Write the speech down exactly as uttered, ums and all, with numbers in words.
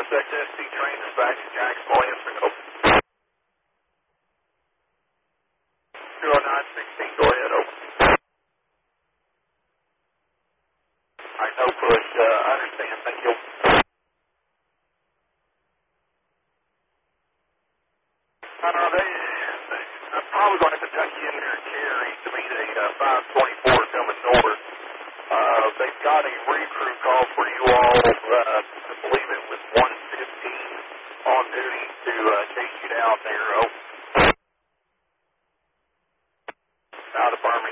S X S T train is back to Jacksonville, answering open. two oh nine sixteen, go ahead, open. All right, no push, uh, I understand, thank you. I don't know, they, I'm probably going to Kentucky in their carry to meet a uh, five twenty-four coming north. Uh, they've got a recruit call for you all, uh, I believe it was one fifteen on duty to uh, chase you down there. Oh. Out of our